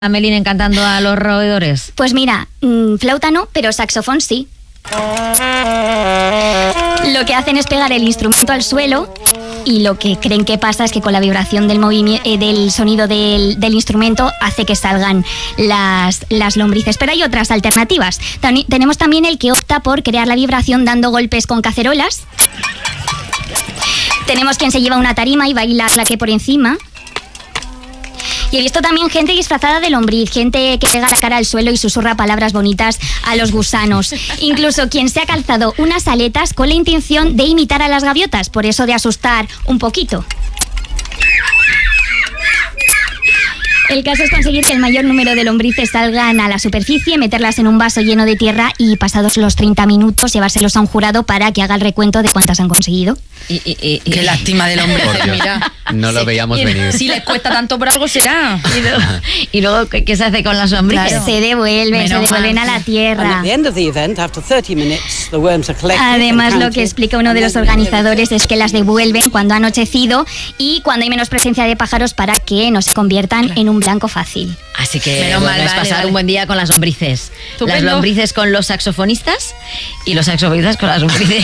a Melín encantando a los roedores? Pues mira, flauta no, pero saxofón sí. Lo que hacen es pegar el instrumento al suelo y lo que creen que pasa es que con la vibración del del sonido del instrumento hace que salgan las lombrices. Pero hay otras alternativas. Tenemos también el que opta por crear la vibración dando golpes con cacerolas. Tenemos quien se lleva una tarima y baila claqué por encima. Y he visto también gente disfrazada de lombriz, gente que pega la cara al suelo y susurra palabras bonitas a los gusanos. Incluso quien se ha calzado unas aletas con la intención de imitar a las gaviotas, por eso de asustar un poquito. El caso es conseguir que el mayor número de lombrices salgan a la superficie, meterlas en un vaso lleno de tierra y pasados los 30 minutos llevárselos a un jurado para que haga el recuento de cuántas han conseguido. Qué lástima del hombre, mira. No lo veíamos venir. Si les cuesta tanto por algo será. Y luego, ¿qué se hace con las lombrices? Claro. Se devuelven a la tierra. Además, lo que explica uno de los organizadores es que las devuelven cuando ha anochecido y cuando hay menos presencia de pájaros para que no se conviertan en un blanco fácil. Así que es pasar un buen día con las lombrices. Estupendo. Las lombrices con los saxofonistas y los saxofonistas con las lombrices.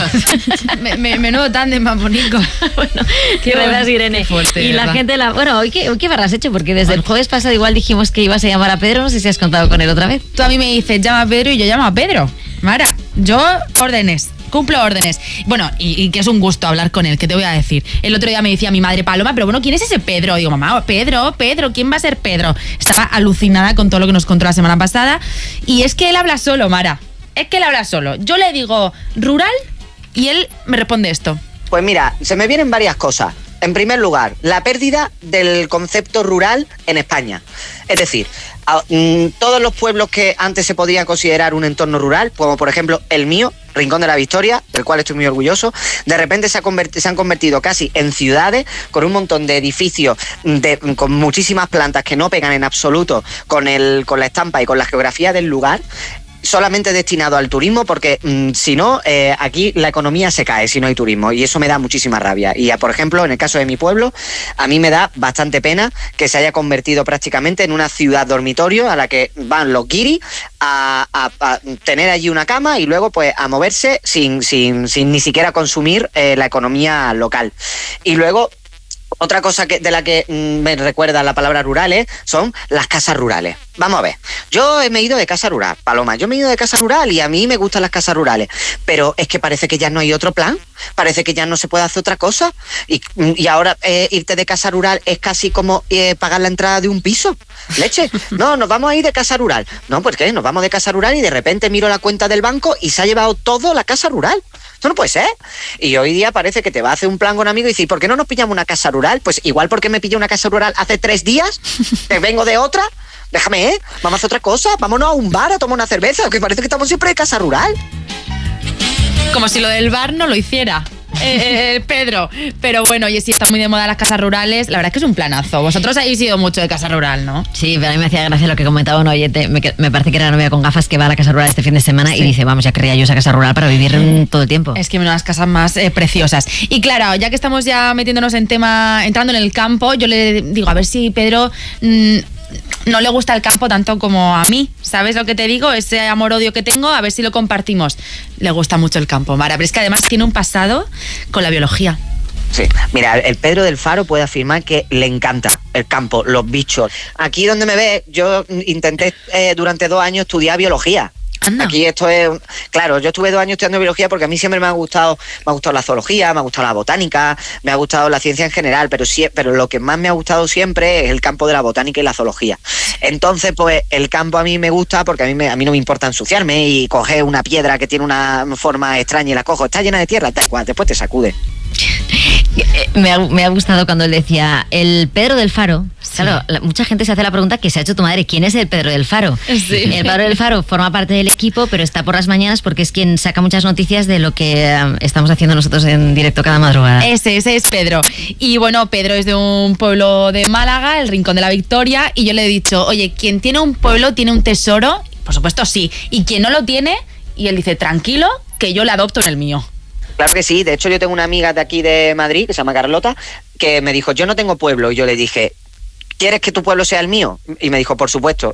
Menudo tándem más bonito. Bueno, qué verdad, Irene. Qué fuerte, y la ¿verdad? gente, bueno, hoy qué habrás hecho, porque desde el jueves pasado igual dijimos que ibas a llamar a Pedro, no sé si has contado con él otra vez. Tú a mí me dices, llama a Pedro y yo llamo a Pedro. Mara, yo órdenes. Cumplo órdenes. Bueno, y que es un gusto hablar con él, ¿qué te voy a decir? El otro día me decía mi madre, Paloma, pero bueno, ¿quién es ese Pedro? Digo, mamá, Pedro, ¿quién va a ser Pedro? Estaba alucinada con todo lo que nos contó la semana pasada. Y es que él habla solo, Mara. Es que él habla solo. Yo le digo rural y él me responde esto. Pues mira, se me vienen varias cosas. En primer lugar, la pérdida del concepto rural en España. Es decir, todos los pueblos que antes se podía considerar un entorno rural, como por ejemplo el mío, Rincón de la Victoria, del cual estoy muy orgulloso, de repente se han convertido casi en ciudades con un montón de edificios con muchísimas plantas que no pegan en absoluto con la estampa y con la geografía del lugar, solamente destinado al turismo, porque si no, aquí la economía se cae si no hay turismo, y eso me da muchísima rabia. Y por ejemplo, en el caso de mi pueblo, a mí me da bastante pena que se haya convertido prácticamente en una ciudad dormitorio a la que van los guiris a tener allí una cama y luego pues a moverse sin ni siquiera consumir la economía local. Y luego, otra cosa de la que me recuerda la palabra rurales son las casas rurales. Vamos a ver, yo me he ido de casa rural, Paloma, yo me he ido de casa rural y a mí me gustan las casas rurales, pero es que parece que ya no hay otro plan, parece que ya no se puede hacer otra cosa y ahora irte de casa rural es casi como pagar la entrada de un piso. Leche, no, nos vamos a ir de casa rural. No, pues ¿qué? Nos vamos de casa rural y de repente miro la cuenta del banco y se ha llevado todo la casa rural. Eso no puede ser. Y hoy día parece que te va a hacer un plan con amigos y decir, ¿por qué no nos pillamos una casa rural? Pues igual porque me pillé una casa rural hace 3 días, te vengo de otra, déjame, vamos a hacer otra cosa, vámonos a un bar a tomar una cerveza, que parece que estamos siempre de casa rural. Como si lo del bar no lo hiciera Pedro. Pero bueno, oye, sí, está muy de moda las casas rurales. La verdad es que es un planazo. Vosotros habéis ido mucho de casa rural, ¿no? Sí, pero a mí me hacía gracia lo que comentaba un oyente. Me parece que era la novia con gafas que va a la casa rural este fin de semana y dice, vamos, ya querría yo esa casa rural para vivir todo el tiempo. Es que una de las casas más preciosas. Y claro, ya que estamos ya metiéndonos en tema, entrando en el campo, yo le digo, a ver si Pedro no le gusta el campo tanto como a mí. ¿Sabes lo que te digo? Ese amor-odio que tengo, a ver si lo compartimos. Le gusta mucho el campo, Mara, pero es que además tiene un pasado con la biología. Sí, mira, el Pedro del Faro puede afirmar que le encanta el campo, los bichos. Aquí donde me ves, yo intenté durante 2 años estudiar biología. Anda. Aquí esto es, claro, yo estuve 2 años estudiando biología porque a mí siempre me ha gustado la zoología, me ha gustado la botánica, me ha gustado la ciencia en general, pero lo que más me ha gustado siempre es el campo de la botánica y la zoología. Entonces, pues el campo a mí me gusta porque a mí no me importa ensuciarme y coger una piedra que tiene una forma extraña y la cojo, está llena de tierra, da igual, después te sacude. Me ha gustado cuando él decía, el Pedro del Faro. Sí. Claro, mucha gente se hace la pregunta que se ha hecho tu madre, ¿quién es el Pedro del Faro? Sí. El Pedro del Faro forma parte del equipo, pero está por las mañanas porque es quien saca muchas noticias de lo que estamos haciendo nosotros en directo cada madrugada. Ese es Pedro. Y bueno, Pedro es de un pueblo de Málaga, el Rincón de la Victoria, y yo le he dicho, oye, quien tiene un pueblo tiene un tesoro, por supuesto sí, y quien no lo tiene, y él dice, tranquilo, que yo le adopto en el mío. Claro que sí, de hecho yo tengo una amiga de aquí de Madrid, que se llama Carlota, que me dijo, yo no tengo pueblo, y yo le dije, ¿quieres que tu pueblo sea el mío? Y me dijo, por supuesto.